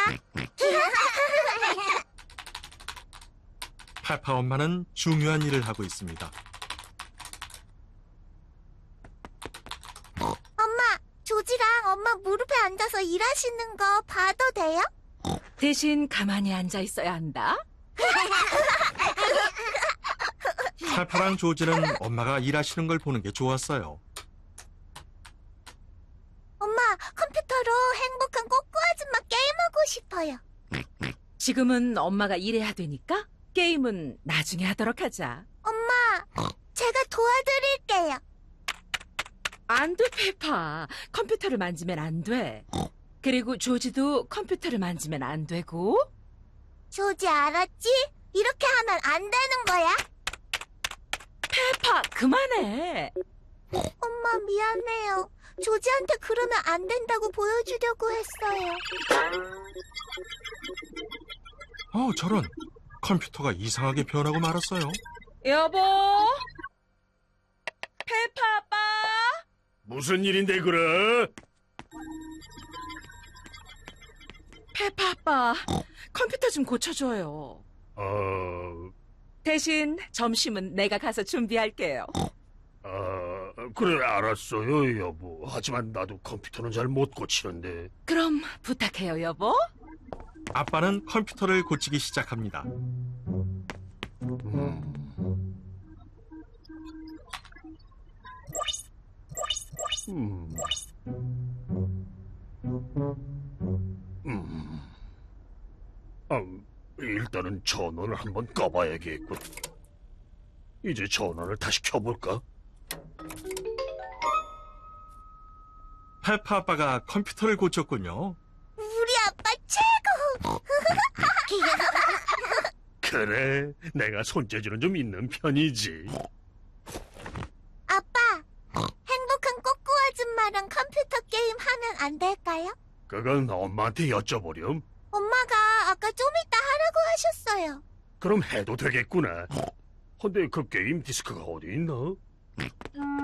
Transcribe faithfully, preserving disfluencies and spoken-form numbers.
페파 엄마는 중요한 일을 하고 있습니다. 엄마, 조지랑 엄마 무릎에 앉아서 일하시는 거 봐도 돼요? 대신 가만히 앉아 있어야 한다. 페파랑 조지는 엄마가 일하시는 걸 보는 게 좋았어요. 엄마, 컴퓨터로 행복한 꼬꼬 아줌마 게임하고 싶어요. 지금은 엄마가 일해야 되니까 게임은 나중에 하도록 하자. 엄마, 제가 도와드릴게요. 안 돼, 페파. 컴퓨터를 만지면 안 돼. 그리고 조지도 컴퓨터를 만지면 안 되고. 조지 알았지? 이렇게 하면 안 되는 거야? 페파, 그만해. 엄마 미안해요. 조지한테 그러면 안 된다고 보여주려고 했어요. 어, 저런. 컴퓨터가 이상하게 변하고 말았어요. 여보? 페파 아빠? 무슨 일인데 그래? 페파 아빠, 컴퓨터 좀 고쳐줘요. 어... 대신 점심은 내가 가서 준비할게요. 아, 그래 알았어요 여보. 하지만 나도 컴퓨터는 잘 못 고치는데. 그럼 부탁해요, 여보. 아빠는 컴퓨터를 고치기 시작합니다. 음... 음... 음... 아, 일단은 전원을 한번 꺼봐야겠군. 이제 전원을 다시 켜볼까? 페파 아빠가 컴퓨터를 고쳤군요. 우리 아빠 최고! 그래, 내가 손재주는 좀 있는 편이지. 아빠, 행복한 꼬꼬 아줌마랑 컴퓨터 게임 하면 안 될까요? 그건 엄마한테 여쭤보렴. 엄마가 아까 좀 이따 하라고 하셨어요. 그럼 해도 되겠구나. 근데 그 게임 디스크가 어디 있나?